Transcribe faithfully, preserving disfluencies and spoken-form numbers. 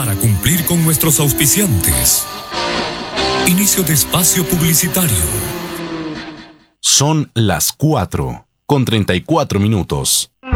para cumplir con nuestros auspiciantes. Inicio de espacio publicitario. Son las cuatro con treinta y cuatro minutos.